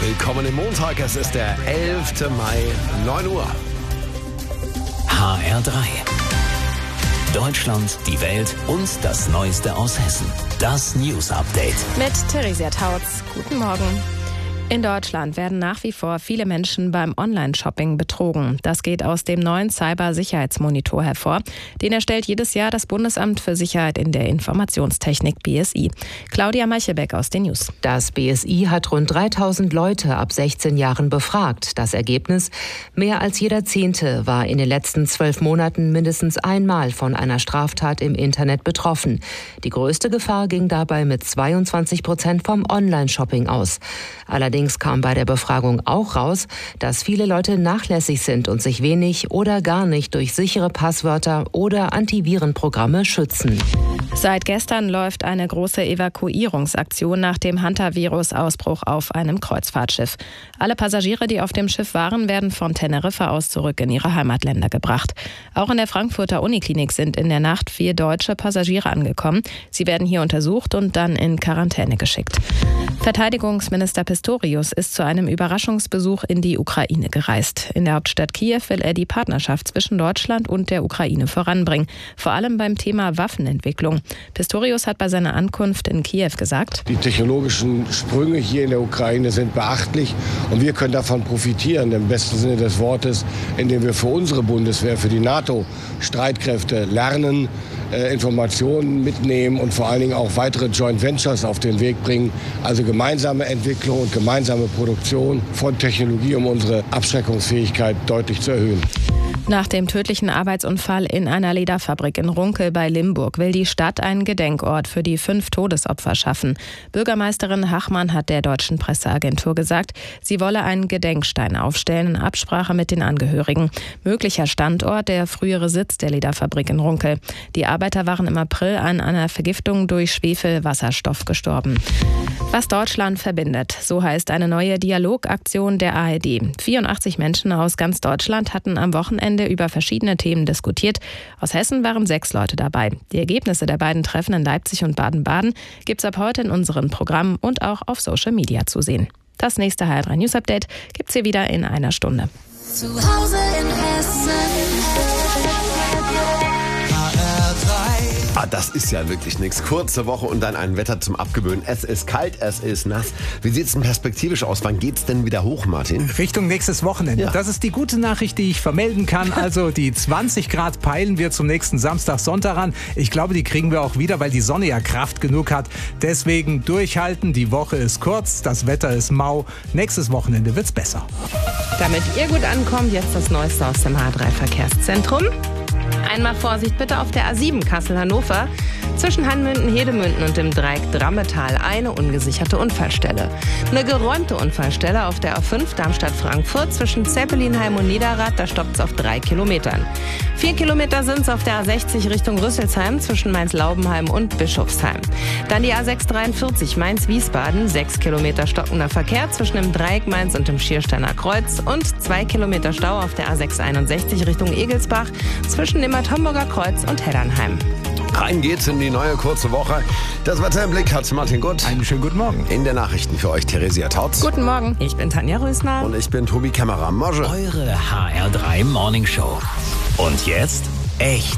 Willkommen im Montag, es ist der 11. Mai, 9 Uhr. HR3. Deutschland, die Welt und das Neueste aus Hessen. Das News Update. Mit Theresia Tautz. Guten Morgen. In Deutschland werden nach wie vor viele Menschen beim Online-Shopping betrogen. Das geht aus dem neuen Cybersicherheitsmonitor hervor. Den erstellt jedes Jahr das Bundesamt für Sicherheit in der Informationstechnik BSI. Claudia Meichelbeck aus den News. Das BSI hat rund 3000 Leute ab 16 Jahren befragt. Das Ergebnis: Mehr als jeder Zehnte war in den letzten 12 Monaten mindestens einmal von einer Straftat im Internet betroffen. Die größte Gefahr ging dabei mit 22% vom Online-Shopping aus. Allerdings kam bei der Befragung auch raus, dass viele Leute nachlässig sind und sich wenig oder gar nicht durch sichere Passwörter oder Antivirenprogramme schützen. Seit gestern läuft eine große Evakuierungsaktion nach dem Hantavirus-Ausbruch auf einem Kreuzfahrtschiff. Alle Passagiere, die auf dem Schiff waren, werden von Teneriffa aus zurück in ihre Heimatländer gebracht. Auch in der Frankfurter Uniklinik sind in der Nacht 4 deutsche Passagiere angekommen. Sie werden hier untersucht und dann in Quarantäne geschickt. Verteidigungsminister Pistorius ist zu einem Überraschungsbesuch in die Ukraine gereist. In der Hauptstadt Kiew will er die Partnerschaft zwischen Deutschland und der Ukraine voranbringen, vor allem beim Thema Waffenentwicklung. Pistorius hat bei seiner Ankunft in Kiew gesagt: Die technologischen Sprünge hier in der Ukraine sind beachtlich und wir können davon profitieren, im besten Sinne des Wortes, indem wir für unsere Bundeswehr, für die NATO-Streitkräfte lernen, Informationen mitnehmen und vor allen Dingen auch weitere Joint Ventures auf den Weg bringen, also gemeinsame Entwicklung und gemeinsame Produktion von Technologie, um unsere Abschreckungsfähigkeit deutlich zu erhöhen. Nach dem tödlichen Arbeitsunfall in einer Lederfabrik in Runkel bei Limburg will die Stadt einen Gedenkort für die 5 Todesopfer schaffen. Bürgermeisterin Hachmann hat der Deutschen Presseagentur gesagt, sie wolle einen Gedenkstein aufstellen in Absprache mit den Angehörigen. Möglicher Standort der frühere Sitz der Lederfabrik in Runkel. Die Arbeiter waren im April an einer Vergiftung durch Schwefelwasserstoff gestorben. Was Deutschland verbindet, so heißt eine neue Dialogaktion der ARD. 84 Menschen aus ganz Deutschland hatten am Wochenende über verschiedene Themen diskutiert. Aus Hessen waren 6 Leute dabei. Die Ergebnisse der beiden Treffen in Leipzig und Baden-Baden gibt's ab heute in unseren Programmen und auch auf Social Media zu sehen. Das nächste HR3 News Update gibt's hier wieder in einer Stunde. Zu Hause in Hessen. Das ist ja wirklich nichts. Kurze Woche und dann ein Wetter zum Abgewöhnen. Es ist kalt, es ist nass. Wie sieht es denn perspektivisch aus? Wann geht's denn wieder hoch, Martin? Richtung nächstes Wochenende. Ja. Das ist die gute Nachricht, die ich vermelden kann. Also die 20 Grad peilen wir zum nächsten Samstag, Sonntag an. Ich glaube, die kriegen wir auch wieder, weil die Sonne ja Kraft genug hat. Deswegen durchhalten. Die Woche ist kurz, das Wetter ist mau. Nächstes Wochenende wird's besser. Damit ihr gut ankommt, jetzt das Neueste aus dem H3-Verkehrszentrum. Einmal Vorsicht bitte auf der A7 Kassel-Hannover. Zwischen Hanmünden, Hedemünden und dem Dreieck Drammetal eine ungesicherte Unfallstelle. Eine geräumte Unfallstelle auf der A5 Darmstadt-Frankfurt zwischen Zeppelinheim und Niederrad, da stoppt es auf 3 Kilometern. 4 Kilometer sind es auf der A60 Richtung Rüsselsheim zwischen Mainz-Laubenheim und Bischofsheim. Dann die A643 Mainz-Wiesbaden, 6 Kilometer stockender Verkehr zwischen dem Dreieck Mainz und dem Schiersteiner Kreuz und 2 Kilometer Stau auf der A661 Richtung Egelsbach zwischen dem Bad Homburger Kreuz und Heddernheim. Rein geht's in die neue kurze Woche. Das Wetter im Blick hat Martin Gutt. Einen schönen guten Morgen. In der Nachrichten für euch Theresia Tautz. Guten Morgen. Ich bin Tanja Rösner. Und ich bin Tobi Kämmerer. Morgen. Eure HR3 Morning Show. Und jetzt echt